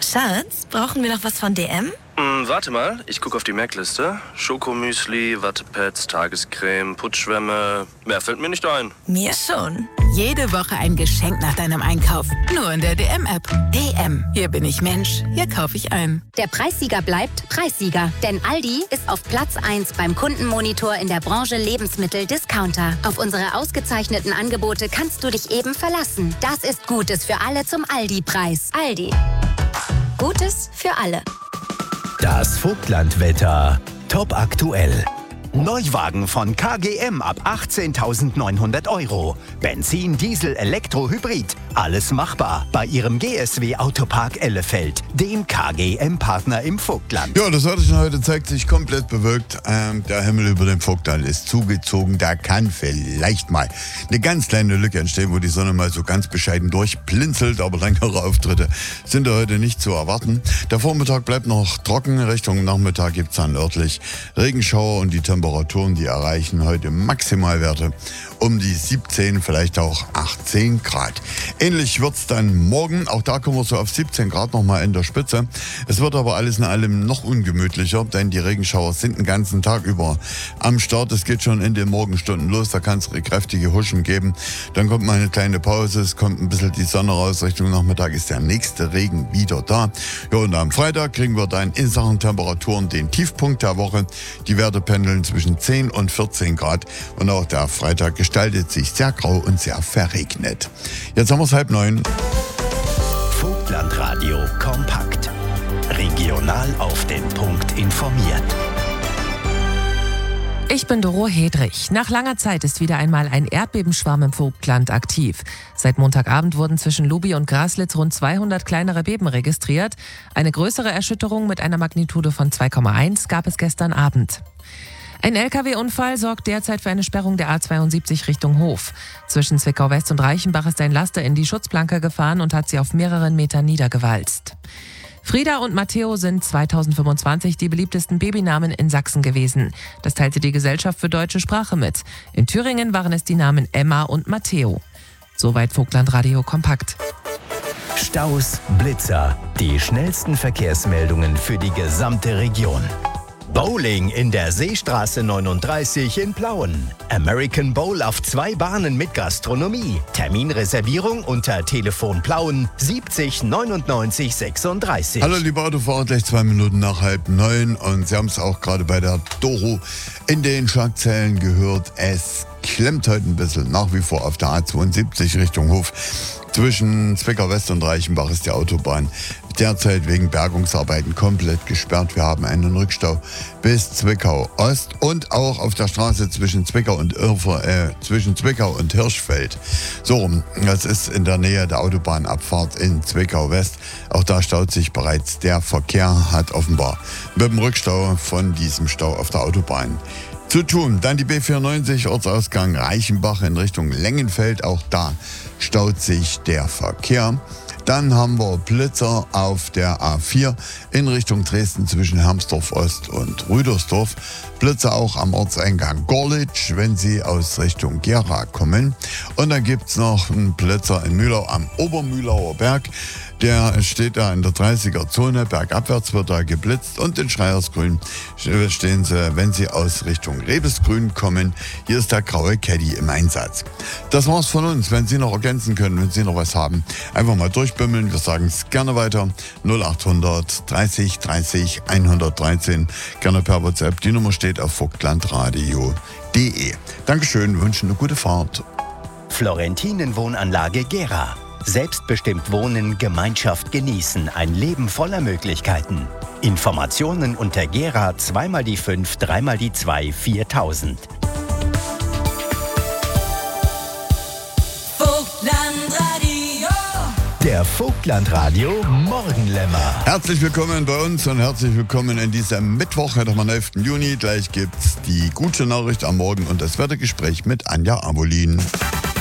Schatz, brauchen wir noch was von DM? Warte mal, ich gucke auf die Merkliste. Schokomüsli, Wattepads, Tagescreme, Putzschwämme. Mehr fällt mir nicht ein. Mir schon. Jede Woche ein Geschenk nach deinem Einkauf. Nur in der DM-App. DM. Hier bin ich Mensch. Hier kaufe ich ein. Der Preissieger bleibt Preissieger. Denn Aldi ist auf Platz 1 beim Kundenmonitor in der Branche Lebensmittel-Discounter. Auf unsere ausgezeichneten Angebote kannst du dich eben verlassen. Das ist Gutes für alle zum Aldi-Preis. Aldi. Gutes für alle. Das Vogtlandwetter. Top aktuell. Neuwagen von KGM ab 18.900 €. Benzin, Diesel, Elektro, Hybrid. Alles machbar bei Ihrem GSW Autopark Ellefeld, dem KGM-Partner im Vogtland. Ja, das Wetterchen heute zeigt sich komplett bewölkt. Der Himmel über dem Vogtland ist zugezogen. Da kann vielleicht mal eine ganz kleine Lücke entstehen, wo die Sonne mal so ganz bescheiden durchblinzelt. Aber längere Auftritte sind da heute nicht zu erwarten. Der Vormittag bleibt noch trocken. Richtung Nachmittag gibt es dann örtlich Regenschauer und die Temperaturen, die erreichen heute Maximalwerte um die 17, vielleicht auch 18 Grad. Ähnlich wird es dann morgen. Auch da kommen wir so auf 17 Grad nochmal in der Spitze. Es wird aber alles in allem noch ungemütlicher, denn die Regenschauer sind den ganzen Tag über am Start. Es geht schon in den Morgenstunden los. Da kann es kräftige Huschen geben. Dann kommt mal eine kleine Pause. Es kommt ein bisschen die Sonne raus. Richtung Nachmittag ist der nächste Regen wieder da. Ja, und am Freitag kriegen wir dann in Sachen Temperaturen den Tiefpunkt der Woche. Die Werte pendeln zwischen 10 und 14 Grad. Und auch der Freitag gestaltet sich sehr grau und sehr verregnet. Jetzt haben wir es 8:30. Vogtlandradio kompakt. Regional auf den Punkt informiert. Ich bin Doro Hedrich. Nach langer Zeit ist wieder einmal ein Erdbebenschwarm im Vogtland aktiv. Seit Montagabend wurden zwischen Luby und Graslitz rund 200 kleinere Beben registriert. Eine größere Erschütterung mit einer Magnitude von 2,1 gab es gestern Abend. Ein LKW-Unfall sorgt derzeit für eine Sperrung der A72 Richtung Hof. Zwischen Zwickau-West und Reichenbach ist ein Laster in die Schutzplanke gefahren und hat sie auf mehreren Metern niedergewalzt. Frieda und Matteo sind 2025 die beliebtesten Babynamen in Sachsen gewesen. Das teilte die Gesellschaft für deutsche Sprache mit. In Thüringen waren es die Namen Emma und Matteo. Soweit Vogtlandradio kompakt. Staus, Blitzer, die schnellsten Verkehrsmeldungen für die gesamte Region. Bowling in der Seestraße 39 in Plauen. American Bowl auf 2 Bahnen mit Gastronomie. Terminreservierung unter Telefon Plauen 70 99 36. Hallo liebe Autofahrer, gleich 2 Minuten nach 8:30 und Sie haben es auch gerade bei der Doro in den Schlagzeilen gehört. Es klemmt heute ein bisschen nach wie vor auf der A72 Richtung Hof. Zwischen Zwickau-West und Reichenbach ist die Autobahn derzeit wegen Bergungsarbeiten komplett gesperrt. Wir haben einen Rückstau bis Zwickau-Ost und auch auf der Straße zwischen Zwickau und Hirschfeld. So, das ist in der Nähe der Autobahnabfahrt in Zwickau-West. Auch da staut sich bereits der Verkehr, hat offenbar mit dem Rückstau von diesem Stau auf der Autobahn zu tun. Dann die B94 Ortsausgang Reichenbach in Richtung Lengenfeld. Auch da staut sich der Verkehr. Dann haben wir Blitzer auf der A4 in Richtung Dresden zwischen Hermsdorf Ost und Rüdersdorf. Blitzer auch am Ortseingang Gorlitz, wenn Sie aus Richtung Gera kommen. Und dann gibt es noch einen Blitzer in Mühlau am Obermühlauer Berg. Der steht da in der 30er-Zone, bergabwärts wird da geblitzt und in Schreiersgrün stehen Sie, wenn Sie aus Richtung Rebesgrün kommen. Hier ist der graue Caddy im Einsatz. Das war's von uns. Wenn Sie noch ergänzen können, wenn Sie noch was haben, einfach mal durchbimmeln. Wir sagen es gerne weiter. 0800 30 30 113. Gerne per WhatsApp. Die Nummer steht auf vogtlandradio.de. Dankeschön, wünschen eine gute Fahrt. Florentinen Wohnanlage Gera. Selbstbestimmt wohnen, Gemeinschaft genießen, ein Leben voller Möglichkeiten. Informationen unter Gera 2x5, 3x2, 4000. Vogtlandradio. Der Vogtlandradio Morgenlämmer. Herzlich willkommen bei uns und herzlich willkommen in diesem Mittwoch, heute am 11. Juni. Gleich gibt's die gute Nachricht am Morgen und das Wettergespräch mit Anja Abolin.